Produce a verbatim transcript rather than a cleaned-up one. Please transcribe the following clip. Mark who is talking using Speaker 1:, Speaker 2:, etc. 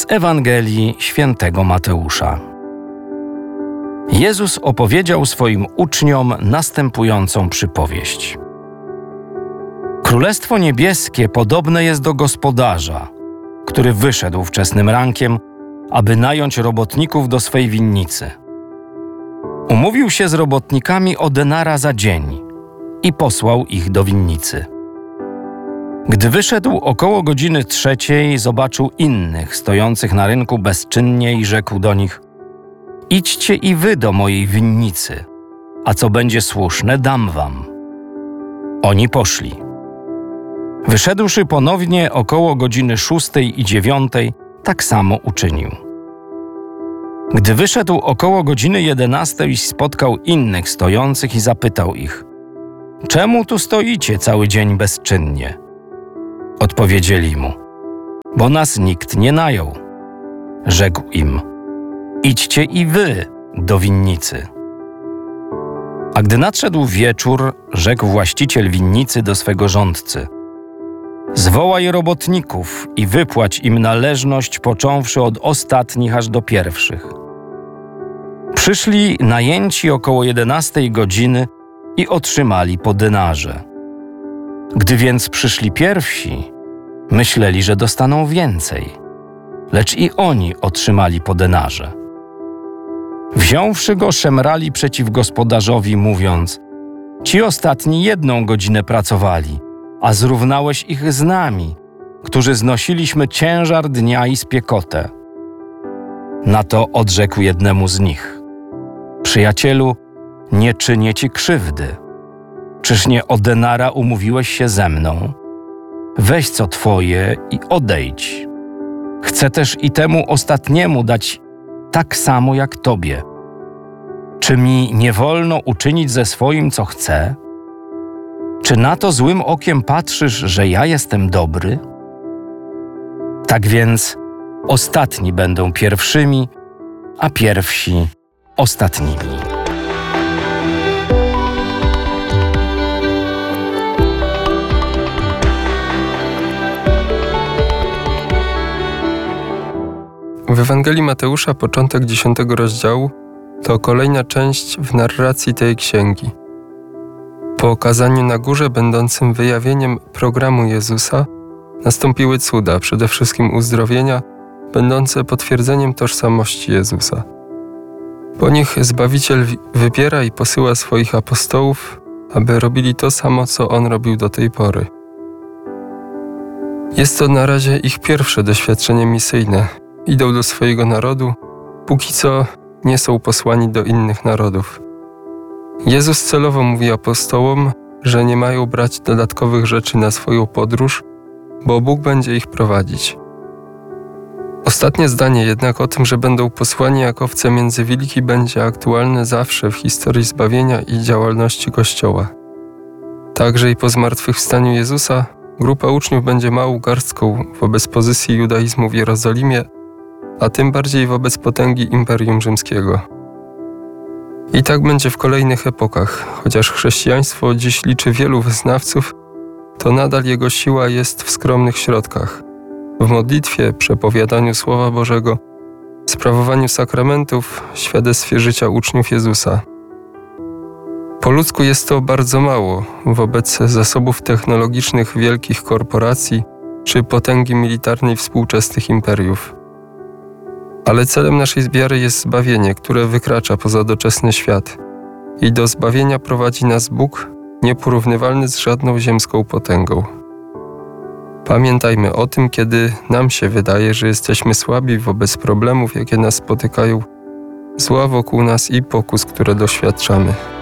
Speaker 1: Ewangelii Świętego Mateusza. Jezus opowiedział swoim uczniom następującą przypowieść. Królestwo niebieskie podobne jest do gospodarza, który wyszedł wczesnym rankiem, aby nająć robotników do swej winnicy. Umówił się z robotnikami o denara za dzień i posłał ich do winnicy. Gdy wyszedł około godziny trzeciej, zobaczył innych stojących na rynku bezczynnie i rzekł do nich: idźcie i wy do mojej winnicy, a co będzie słuszne, dam wam. Oni poszli. Wyszedłszy ponownie około godziny szóstej i dziewiątej, tak samo uczynił. Gdy wyszedł około godziny jedenastej, spotkał innych stojących i zapytał ich: czemu tu stoicie cały dzień bezczynnie? Odpowiedzieli mu: bo nas nikt nie najął. Rzekł im: idźcie i wy do winnicy. A gdy nadszedł wieczór, rzekł właściciel winnicy do swego rządcy: zwołaj robotników i wypłać im należność, począwszy od ostatnich aż do pierwszych. Przyszli najęci około jedenastej godziny i otrzymali po denarze. Gdy więc przyszli pierwsi, myśleli, że dostaną więcej, lecz i oni otrzymali po denarze. Wziąwszy go, szemrali przeciw gospodarzowi, mówiąc: ci ostatni jedną godzinę pracowali, a zrównałeś ich z nami, którzy znosiliśmy ciężar dnia i spiekotę. Na to odrzekł jednemu z nich: przyjacielu, nie czynię ci krzywdy. Czyż nie o denara umówiłeś się ze mną? Weź co twoje i odejdź. Chcę też i temu ostatniemu dać tak samo jak tobie. Czy mi nie wolno uczynić ze swoim, co chcę? Czy na to złym okiem patrzysz, że ja jestem dobry? Tak więc ostatni będą pierwszymi, a pierwsi ostatnimi.
Speaker 2: W Ewangelii Mateusza początek dziesiątego rozdziału to kolejna część w narracji tej księgi. Po okazaniu na górze będącym wyjawieniem programu Jezusa nastąpiły cuda, przede wszystkim uzdrowienia, będące potwierdzeniem tożsamości Jezusa. Po nich Zbawiciel wybiera i posyła swoich apostołów, aby robili to samo, co On robił do tej pory. Jest to na razie ich pierwsze doświadczenie misyjne. Idą do swojego narodu, póki co nie są posłani do innych narodów. Jezus celowo mówi apostołom, że nie mają brać dodatkowych rzeczy na swoją podróż, bo Bóg będzie ich prowadzić. Ostatnie zdanie jednak o tym, że będą posłani jak owce między wilki, będzie aktualne zawsze w historii zbawienia i działalności Kościoła. Także i po zmartwychwstaniu Jezusa grupa uczniów będzie małą garstką wobec pozycji judaizmu w Jerozolimie, a tym bardziej wobec potęgi Imperium Rzymskiego. I tak będzie w kolejnych epokach. Chociaż chrześcijaństwo dziś liczy wielu wyznawców, to nadal jego siła jest w skromnych środkach. W modlitwie, przepowiadaniu Słowa Bożego, sprawowaniu sakramentów, świadectwie życia uczniów Jezusa. Po ludzku jest to bardzo mało wobec zasobów technologicznych wielkich korporacji czy potęgi militarnej współczesnych imperiów. Ale celem naszej wiary jest zbawienie, które wykracza poza doczesny świat. I do zbawienia prowadzi nas Bóg, nieporównywalny z żadną ziemską potęgą. Pamiętajmy o tym, kiedy nam się wydaje, że jesteśmy słabi wobec problemów, jakie nas spotykają, zła wokół nas i pokus, które doświadczamy.